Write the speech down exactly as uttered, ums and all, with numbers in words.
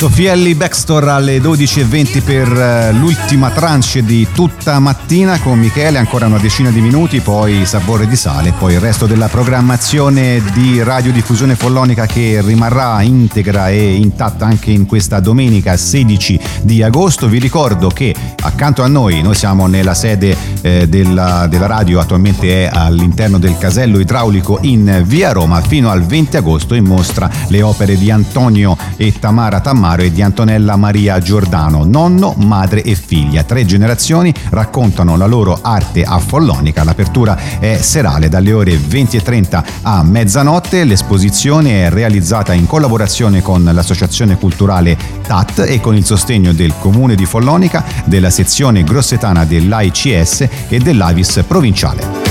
Sofia Ellie Bextor alle dodici e venti per l'ultima tranche di tutta mattina con Michele, ancora una decina di minuti, poi Sapore di Sale, poi il resto della programmazione di Radiodiffusione Follonica che rimarrà integra e intatta anche in questa domenica sedici di agosto. Vi ricordo che accanto a noi, noi siamo nella sede eh, della, della radio, attualmente è all'interno del casello idraulico in via Roma, fino al venti agosto in mostra le opere di Antonio e Tamara Tammaro e di Antonella Maria Giordano, nonno, madre e figlia. Tre generazioni raccontano la loro arte a Follonica. L'apertura è serale dalle ore venti e trenta a mezzanotte. L'esposizione è realizzata in collaborazione con l'associazione culturale T A T e con il sostegno del Comune di Follonica, della sezione grossetana dell'A I C S e dell'Avis provinciale.